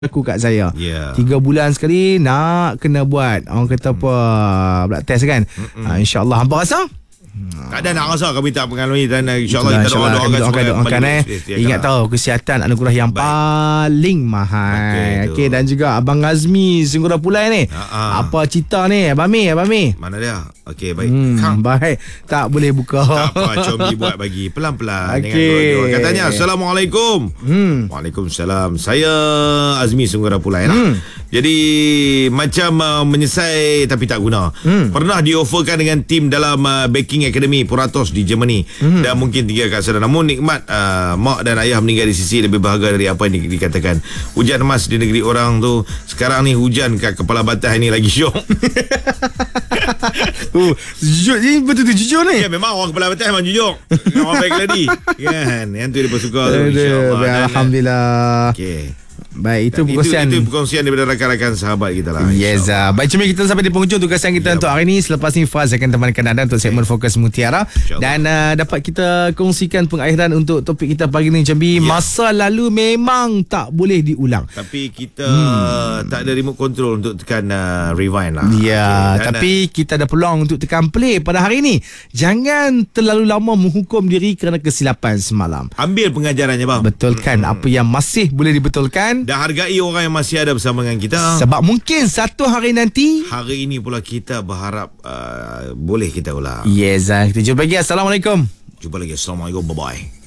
aku kat saya. 3 bulan sekali nak kena buat orang kata apa, blood test kan. InsyaAllah. Hampa rasa? tak ada nak rasa kami tak mengalami, dan insyaAllah kita doakan Ingat tahu, kesihatan anugerah yang paling mahal. Okey, dan juga Abang Azmi Singgura Pulai ni. Apa cerita ni Abang Mi? Mana dia? Okey, baik. Baik. Tak boleh buka. Tak apa, Combi buat bagi pelan-pelan. Okey. Katanya Assalamualaikum. Waalaikumsalam. Saya Azmi Singgura Pulai lah. Jadi macam menyesai tapi tak guna. Pernah dioferkan dengan tim dalam Baking Academy Puratos di Germany, dan mungkin tinggal kat sana. Namun nikmat mak dan ayah meninggal di sisi lebih berharga dari apa yang dikatakan. Hujan emas di negeri orang tu. Sekarang ni hujan kat Kepala Batas ni lagi syok. Jujur ni, betul tu jujur ni. Ya, memang orang Kepala Batas memang jujur. Orang baik lagi kan. Yang tu dia suka tu, insyaAllah. Alhamdulillah. Okey. Baik, itu perkongsian. Itu perkongsian daripada rakan-rakan sahabat kita lah. Yes. Baik, cuma kita sampai di penghujung tugasan kita untuk hari ini. Selepas ni Faz akan temankan anda untuk segmen Fokus Mutiara. Dan dapat kita kongsikan pengakhiran untuk topik kita pagi ni, Jambi. Masa lalu memang tak boleh diulang. Tapi kita tak ada remote control untuk tekan rewind lah. Ya, tapi kita ada peluang untuk tekan play pada hari ini. Jangan terlalu lama menghukum diri kerana kesilapan semalam. Ambil pengajarannya, bang. Betulkan apa yang masih boleh dibetulkan. Dan hargai orang yang masih ada bersama dengan kita. Sebab mungkin satu hari nanti, hari ini pula kita berharap boleh kita ulang. Yes. Kita jumpa lagi. Assalamualaikum. Jumpa lagi. Assalamualaikum. Bye-bye.